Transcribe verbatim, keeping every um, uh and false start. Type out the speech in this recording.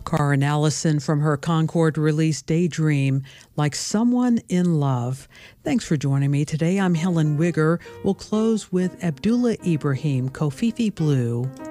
Karen Allison from her Concord release Daydream, Like Someone in Love. Thanks for joining me today. I'm Helen Wigger. We'll close with Abdullah Ibrahim, Kofifi Blue.